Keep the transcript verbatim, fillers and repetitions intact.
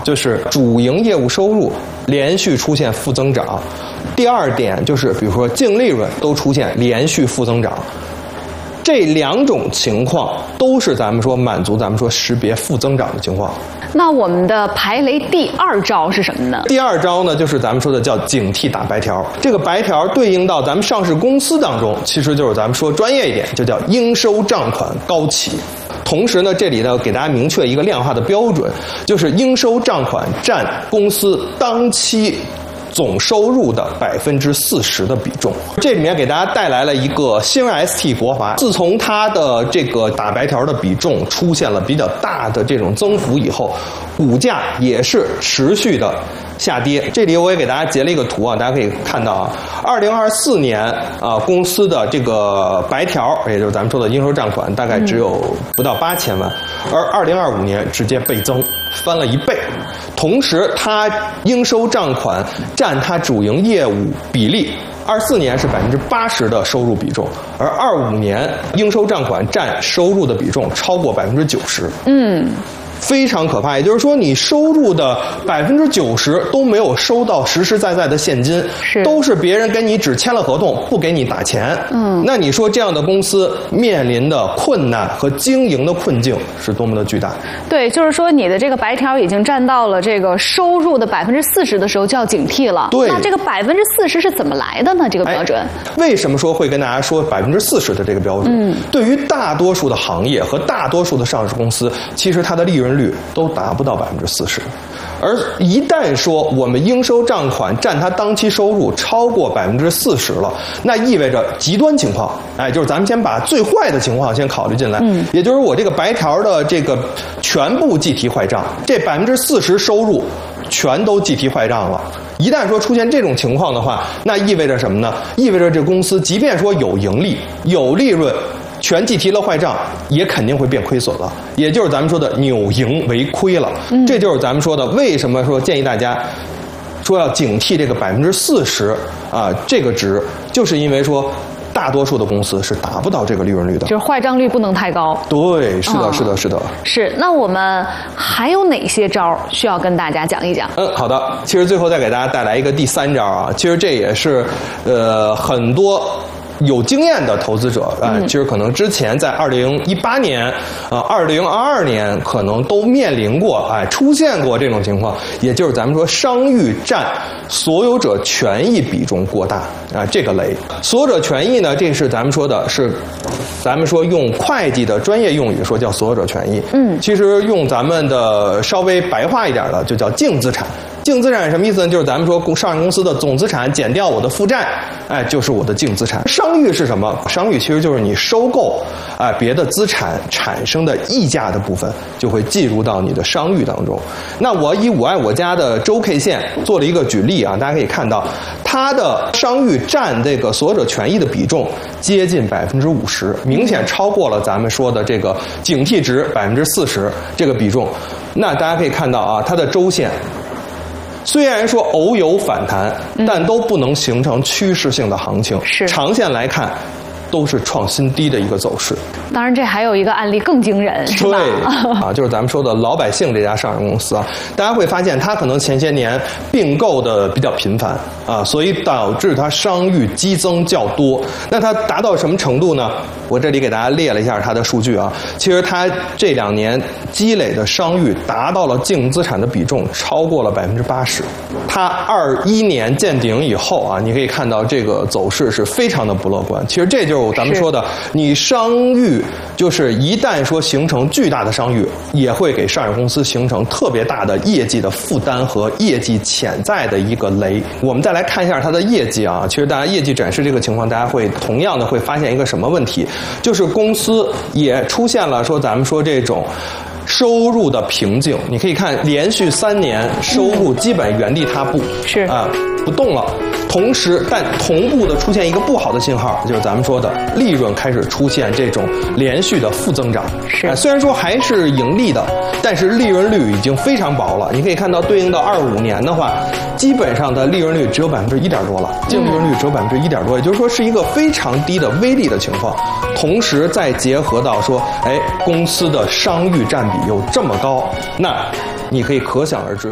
就是主营业务收入连续出现负增长。第二点就是比如说净利润都出现连续负增长。这两种情况都是咱们说满足咱们说识别负增长的情况。 那我们的排雷第二招是什么呢？第二招呢，就是咱们说的叫警惕打白条。这个白条对应到咱们上市公司当中，其实就是咱们说专业一点，就叫应收账款高企。同时呢，这里呢给大家明确一个量化的标准，就是应收账款占公司当期总收入的百分之四十的比重。这里面给大家带来了一个新锐 S T 国华，自从它的这个打白条的比重出现了比较大的这种增幅以后，股价也是持续的下跌。这里我也给大家截了一个图啊，大家可以看到啊，二零二四年啊，公司的这个白条，也就是咱们说的应收账款，大概只有不到八千万，而二零二五年直接倍增，翻了一倍。同时，它应收账款占它主营业务比例，二四年是百分之八十的收入比重，而二五年应收账款占收入的比重超过百分之九十。嗯。非常可怕，也就是说，你收入的百分之九十都没有收到实实在在的现金，是都是别人跟你只签了合同，不给你打钱。嗯，那你说这样的公司面临的困难和经营的困境是多么的巨大？ 对，就是说你的这个白条已经占到了这个收入的百分之四十的时候，就要警惕了。对，那这个百分之四十是怎么来的呢？这个标准？ 为什么说会跟大家说百分之四十的这个标准？嗯，对于大多数的行业和大多数的上市公司，其实它的利润率都达不到百分之四十，而一旦说我们应收账款占它当期收入超过百分之四十了，那意味着极端情况，哎，就是咱们先把最坏的情况先考虑进来，嗯，也就是我这个白条的这个全部计提坏账，这百分之四十收入全都计提坏账了。一旦说出现这种情况的话，那意味着什么呢？意味着这公司即便说有盈利、有利润，全计提了坏账，也肯定会变亏损了，也就是咱们说的扭盈为亏了。嗯，这就是咱们说的为什么说建议大家说要警惕这个百分之四十啊这个值，就是因为说大多数的公司是达不到这个利润率的， 就是坏账率不能太高。 对，是的，嗯、是的，是的。 是，那我们还有哪些招需要跟大家讲一讲？ 嗯，好的。其实最后再给大家带来一个第三招啊，其实这也是呃很多有经验的投资者啊、呃，其实可能之前在二零一八年啊、二零二二年可能都面临过，哎，出现过这种情况，也就是咱们说商誉占所有者权益比重过大啊，这个雷。所有者权益呢，这是咱们说的是，咱们说用会计的专业用语说叫所有者权益，嗯，其实用咱们的稍微白话一点的就叫净资产。净资产什么意思呢？就是咱们说上市公司的总资产减掉我的负债，哎，就是我的净资产。商誉是什么？商誉其实就是你收购啊、呃、别的资产产生的溢价的部分，就会计入到你的商誉当中。那我以我爱我家的周 K 线做了一个举例啊，大家可以看到它的商誉占这个所有者权益的比重接近百分之五十，明显超过了咱们说的这个警惕值百分之四十这个比重。那大家可以看到啊，它的周线虽然说偶有反弹，但都不能形成趋势性的行情。是，长线来看，都是创新低的一个走势。 当然，这还有一个案例更惊人，是吧？ 对啊，就是咱们说的老百姓这家上市公司啊，大家会发现它可能前些年并购的比较频繁啊，所以导致它商誉激增较多。那它达到什么程度呢？我这里给大家列了一下它的数据啊，其实它这两年积累的商誉达到了净资产的比重超过了百分之八十。它二一年见顶以后啊，你可以看到这个走势是非常的不乐观。其实这就是咱们说的，你商誉就是一旦说形成巨大的商誉，也会给上市公司形成特别大的业绩的负担和业绩潜在的一个雷。我们再来看一下它的业绩啊，其实大家业绩展示这个情况，大家会同样的会发现一个什么问题，就是公司也出现了说咱们说这种收入的瓶颈。你可以看连续三年收入基本原地踏步，是啊、呃、不动了。同时，但同步的出现一个不好的信号，就是咱们说的利润开始出现这种连续的负增长。是、呃，虽然说还是盈利的，但是利润率已经非常薄了。你可以看到，对应到二五年的话，基本上的利润率只有百分之一点多了，净利润率只有百分之一点多，也就是说是一个非常低的微利的情况。同时再结合到说，哎，公司的商誉占比又这么高，那你可以可想而知。